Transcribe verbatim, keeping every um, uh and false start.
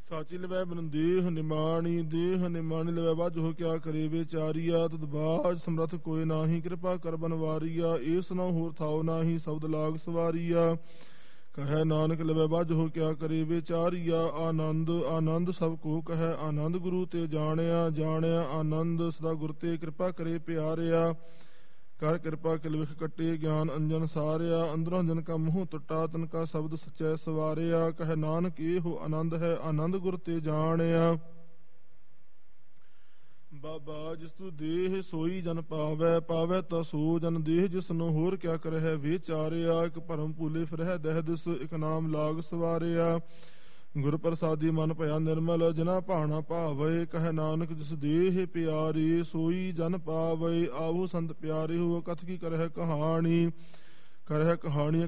ਸਾਚੀ ਲਵੈ ਬਿਨ ਦੇਹ ਨਿਮਾਣੀ, ਦੇਹ ਨਿਮਾਣੀ ਲਵੈ ਵਾਜੋ ਕਿਆ ਕਰੇ ਵਿਚਾਰੀਆ। ਤਦ ਬਾਜ ਸਮਰਥ ਕੋਈ ਨਾਹੀ, ਕਿਰਪਾ ਕਰ ਬਨਵਾਰੀਆ। ਏਸ ਨਾ ਹੋਰ ਥਾਉ ਨਾਹੀ, ਸ਼ਬਦ ਲਾਗ ਸਵਾਰੀਆ। ਕਹੈ ਨਾਨਕ ਲਵੈ ਵਾਜੋ ਕਿਆ ਕਰੇ ਵਿਚਾਰੀਆ। ਆਨੰਦ ਆਨੰਦ ਸਭ ਕੋ ਕਹੈ, ਆਨੰਦ ਗੁਰੂ ਤੇ ਜਾਣਿਆ। ਜਾਣਿਆ ਆਨੰਦ ਸਦਾ ਗੁਰ ਤੇ, ਕਿਰਪਾ ਕਰੇ ਪਿਆਰਿਆ। ਕਰ ਕਿਰਪਾ ਕਿਲ ਵਿਖ ਕੱਟੇ, ਗਿਆਨ ਅੰਜਨ ਸਾਰਿਆ। ਅੰਦਰੋਂ ਜਨ ਕਾ ਮੂੰਹ ਟੁੱਟਾ, ਤਨ ਕਾ ਸ਼ਬਦ ਸਚੈ ਸਵਾਰਿਆ। ਕਹੈ ਨਾਨਕ ਇਹੋ ਆਨੰਦ ਹੈ, ਆਨੰਦ ਗੁਰ ਤੇ ਜਾਣਿਆ। ਬਾਬਾ ਜਿਸ ਤੂ ਦੇਹ ਸੋਈ ਜਨ ਪਾਵੈ, ਪਾਵੈ ਤਾ ਸੋ ਜਨ ਦੇਹ। ਜਿਸ ਨੂੰ ਹੋਰ ਕਿਆ ਕਰਹਿ ਵਿਚਾਰਿਆ। ਇੱਕ ਭਰਮ ਭੂਲੇ ਫਿਰਹਿ ਦਹਿ ਦਿਸ, ਇੱਕ ਨਾਮ ਲਾਗ ਸਵਾਰਿਆ। ਗੁਰ ਪ੍ਰਸਾਦੀ ਮਨ ਭਇਆ ਨਿਰਮਲ, ਜਿਨਾ ਭਾਣਾ ਭਾਵੈ। ਕਹੈ ਨਾਨਕ ਜਿਸ ਦੇਹ ਪਿਆਰੇ, ਸੋਈ ਜਨ ਪਾਵੈ। ਆਵੋ ਸੰਤ ਪਿਆਰੇ ਹੋ, ਕਥ ਕੀ ਕਰਹਿ ਕਹਾਣੀ। ਕਰਹਿ ਕਹਾਣੀ